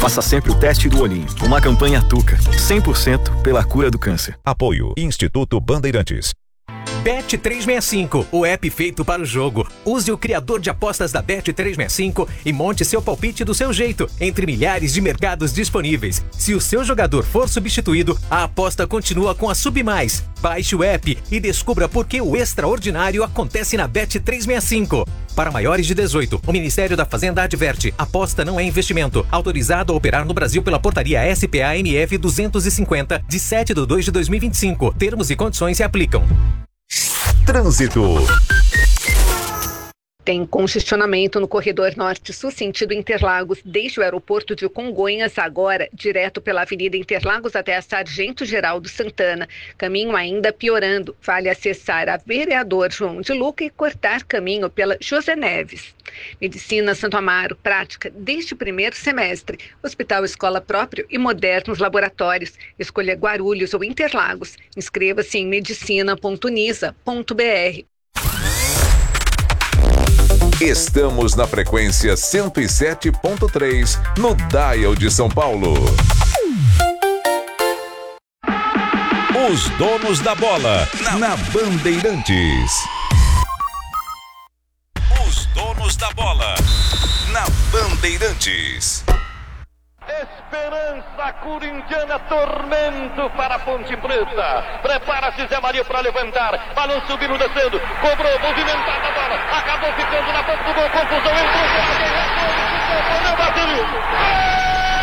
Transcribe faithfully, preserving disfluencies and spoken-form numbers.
Faça sempre o teste do olhinho. Uma campanha Tuca, cem por cento pela cura do câncer. Apoio Instituto Bandeirantes. Bet trezentos e sessenta e cinco, o app feito para o jogo. Use o criador de apostas da Bet trezentos e sessenta e cinco e monte seu palpite do seu jeito, entre milhares de mercados disponíveis. Se o seu jogador for substituído, a aposta continua com a Submais. Baixe o app e descubra por que o extraordinário acontece na Bet trezentos e sessenta e cinco. Para maiores de dezoito, o Ministério da Fazenda adverte: aposta não é investimento. Autorizado a operar no Brasil pela portaria S P A M F duzentos e cinquenta, de sete de dois de dois mil e vinte e cinco. Termos e condições se aplicam. Trânsito. Tem congestionamento no corredor norte-sul, sentido Interlagos, desde o aeroporto de Congonhas, agora direto pela Avenida Interlagos até a Sargento Geraldo Santana. Caminho ainda piorando. Vale acessar a Vereador João de Luca e cortar caminho pela José Neves. Medicina Santo Amaro, prática desde o primeiro semestre. Hospital Escola Próprio e modernos laboratórios. Escolha Guarulhos ou Interlagos. Inscreva-se em medicina ponto unisa ponto br. Estamos na frequência cento e sete ponto três, no Dial de São Paulo. Os donos da bola, na, na Bandeirantes. Os donos da bola, na Bandeirantes. Esperança corintiana, tormento para a Ponte Preta. Prepara-se Zé Maria para levantar. Balão subindo, descendo. Cobrou, movimentada a bola. Acabou ficando na ponta do gol. Confusão, entrou. Não bateu.